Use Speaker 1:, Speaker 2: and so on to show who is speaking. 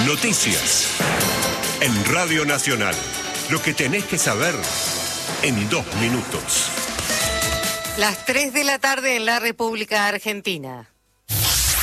Speaker 1: Noticias. En Radio Nacional. Lo que tenés que saber en 2 minutos.
Speaker 2: Las 3 de la tarde en la República Argentina.